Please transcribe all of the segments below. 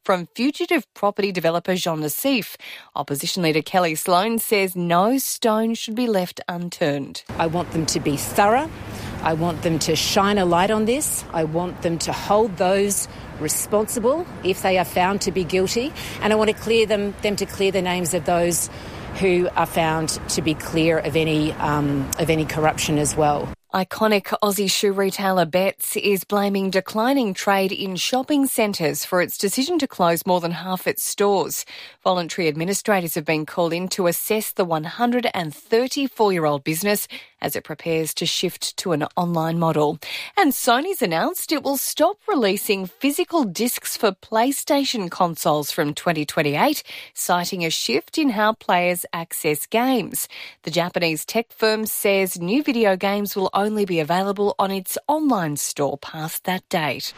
from fugitive property developer Jean Nassif. Opposition leader Kelly Sloan says no stone should be left unturned. I want them to be thorough. I want them to shine a light on this. I want them to hold those responsible if they are found to be guilty. And I want to clear them to clear the names of those who are found to be clear of any corruption as well. Iconic Aussie shoe retailer Betts is blaming declining trade in shopping centres for its decision to close more than half its stores. Voluntary administrators have been called in to assess the 134-year-old business as it prepares to shift to an online model. And Sony's announced it will stop releasing physical discs for PlayStation consoles from 2028, citing a shift in how players access games. The Japanese tech firm says new video games will only be available on its online store past that date.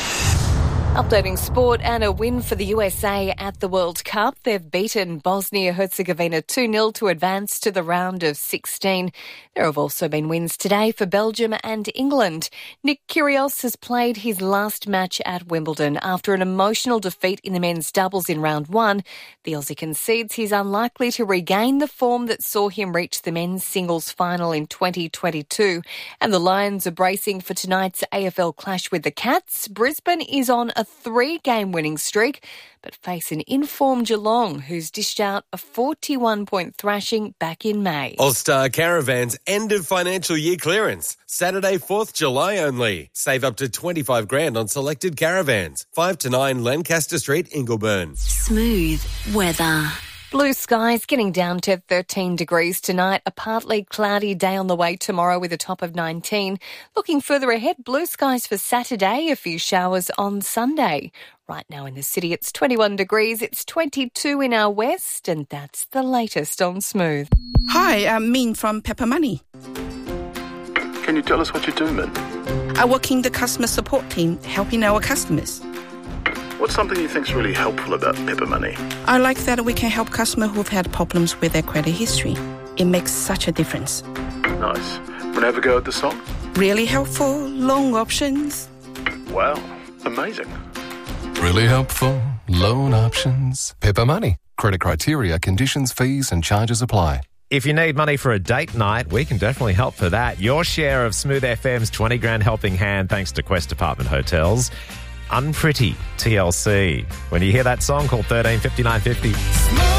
Updating sport and a win for the USA at the World Cup. They've beaten Bosnia-Herzegovina 2-0 to advance to the round of 16. There have also been wins today for Belgium and England. Nick Kyrgios has played his last match at Wimbledon after an emotional defeat in the men's doubles in round 1. The Aussie concedes he's unlikely to regain the form that saw him reach the men's singles final in 2022. And the Lions are bracing for tonight's AFL clash with the Cats. Brisbane is on a 3-game winning streak, but face an informed Geelong, who's dished out a 41-point thrashing back in May. All-Star Caravans end of financial year clearance. Saturday, 4th July only. Save up to $25,000 on selected caravans. 5 to 9 Lancaster Street, Ingleburn. Smooth weather. Blue skies getting down to 13 degrees tonight. A partly cloudy day on the way tomorrow with a top of 19. Looking further ahead, blue skies for Saturday, a few showers on Sunday. Right now in the city, it's 21 degrees. It's 22 in our west, and that's the latest on Smooth. Hi, I'm Min from Pepper Money. Can you tell us what you do, Min? I work in the customer support team, helping our customers. What's something you think's really helpful about Pepper Money? I like that we can help customers who've had problems with their credit history. It makes such a difference. Nice. Want to have a go at the song? Really helpful, loan options. Wow, amazing. Really helpful, loan options. Pepper Money. Credit criteria, conditions, fees and charges apply. If you need money for a date night, we can definitely help for that. Your share of Smooth FM's 20 grand helping hand thanks to Quest Apartment Hotels. Unpretty, TLC. When you hear that song, call 13 59 50.